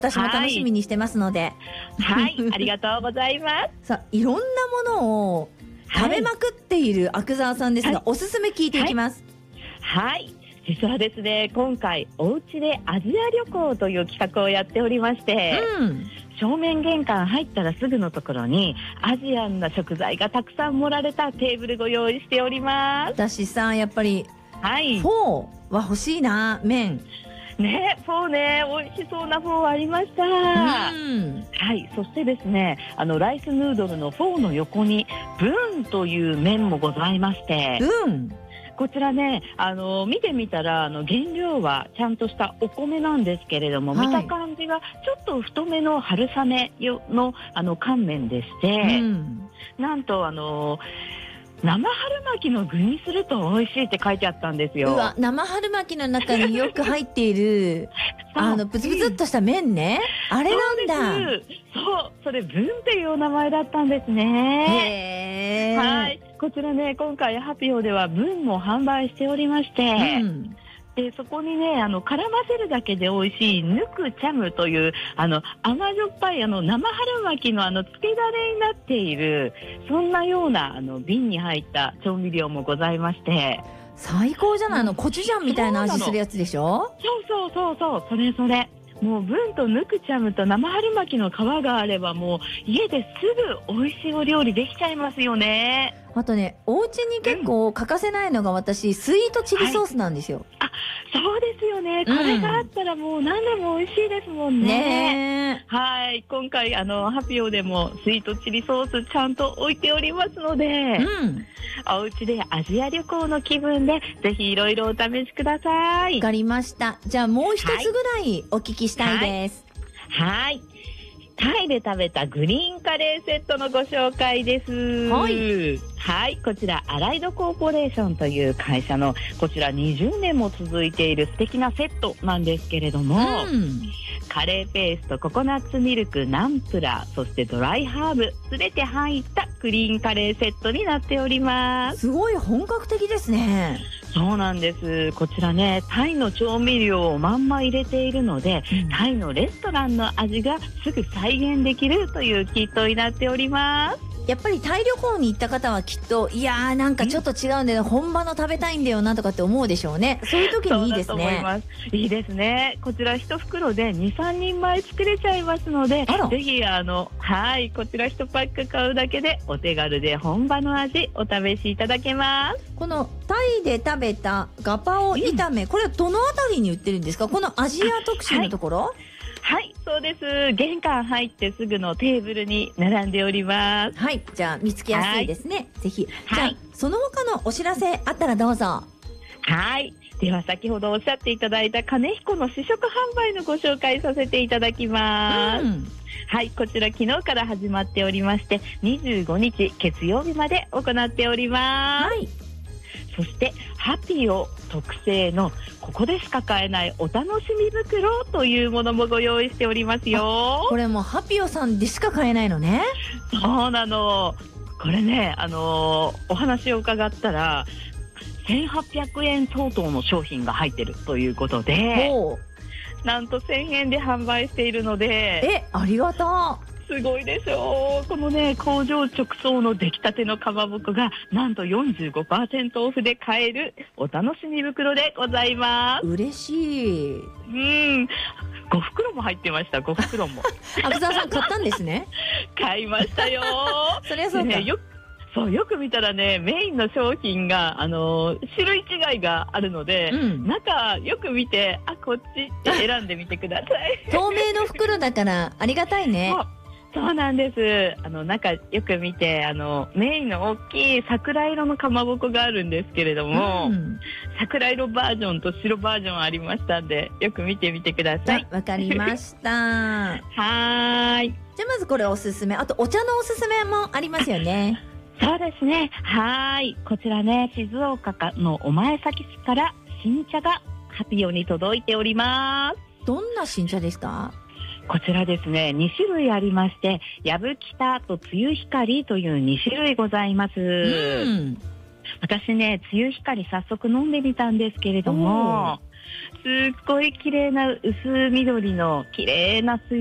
私も楽しみにしてますので。 はい、ありがとうございます。 さあ、いろんなものを食べまくっている阿久澤さんですが、おすすめ聞いていきます。 はい、実はですね、今回お家でアジア旅行という企画をやっておりまして、正面玄関入ったらすぐのところにアジアンな食材がたくさん盛られたテーブルご用意しております。 私さ、やっぱり、フォーは欲しいな。麺ね、フォーね、美味しそうなフォーありました。はい、そしてですね、ライスヌードルのフォーの横にブーンという麺もございまして、こちらね、見てみたら原料はちゃんとしたお米なんですけれども、見た感じがちょっと太めの春雨の乾麺でして、なんと生春巻きの具にすると美味しいって書いてあったんですよ。 うわ、生春巻きの中によく入っているブツブツっとした麺ね、あれなんだ。 そう、それブンっていうお名前だったんですね。はい、こちらね、今回ハピオではブンも販売しておりまして、でそこにね、絡ませるだけで美味しいヌクチャムという甘じょっぱい生春巻きのつけだれになっている、そんなような瓶に入った調味料もございまして、 最高じゃない。コチュジャンみたいな味するやつでしょ。 そう、それもうブンとヌクチャムと生春巻きの皮があれば、もう家ですぐ美味しいお料理できちゃいますよね。 あとね、お家に結構欠かせないのが私、スイートチリソースなんですよ。 そうですよね。これがあったらもう何でも美味しいですもんね。はい、今回ハピオでもスイートチリソースちゃんと置いておりますので、お家でアジア旅行の気分でぜひいろいろお試しください。 わかりました。じゃあもう一つぐらいお聞きしたいです。 はい、タイで食べたグリーンカレーセットのご紹介です。はい、こちらアライドコーポレーションという会社の、こちら20年も続いている素敵なセットなんですけれども、カレーペースト、ココナッツミルク、ナンプラー、そしてドライハーブすべて入ったグリーンカレーセットになっております。 すごい本格的ですね。 そうなんです。こちらね、タイの調味料をまんま入れているので、タイのレストランの味がすぐ再現できるというキットになっております。 やっぱりタイ旅行に行った方はきっと、いやーなんかちょっと違うんで、本場の食べたいんだよなとかって思うでしょうね。そういう時にいいですね。 いいですね。こちら1袋で 2,3 人前作れちゃいますので、ぜひはい、こちら1パック買うだけでお手軽で本場の味お試しいただけます。 このタイで食べたガパオ炒め、これはどのあたりに売ってるんですか？このアジア特集のところ？ はい、そうです。玄関入ってすぐのテーブルに並んでおります。 はい、じゃあ見つけやすいですね。ぜひ。じゃあその他のお知らせあったらどうぞ。 はい、では先ほどおっしゃっていただいた金彦の試食販売のご紹介させていただきます。はい、こちら昨日から始まっておりまして、25日月曜日まで行っております。そしてハピオ特製のここでしか買えないお楽しみ袋というものもご用意しておりますよ。 これもハピオさんでしか買えないのね。 そうなの。これね、お話を伺ったら1800円相当の商品が入ってるということで、なんと1000円で販売しているので、 ありがたい。 すごいでしょう。このね、工場直送の出来たてのかまぼこがなんと 45% オフで買えるお楽しみ袋でございます。 嬉しい。 5袋も入ってました。5袋も阿久澤さん買ったんですね。 買いましたよ。 そりゃそうか。 よく見たらね、メインの商品が種類違いがあるので、中よく見て、こっちって選んでみてください。 透明の袋だからありがたいね。 そうなんです。中よく見て、メインの大きい桜色のかまぼこがあるんですけれども、桜色バージョンと白バージョンありましたんで、よく見てみてください。 わかりました。 はい。 じゃあまずこれおすすめ。あとお茶のおすすめもありますよね。 そうですね。はい。こちらね、静岡の御前崎市から新茶がハピオに届いております。 どんな新茶ですか？ こちらですね、2種類ありまして、やぶきたとつゆひかりという2種類ございます。私ね、つゆひかり早速飲んでみたんですけれども、 すっごい綺麗な薄緑の綺麗な水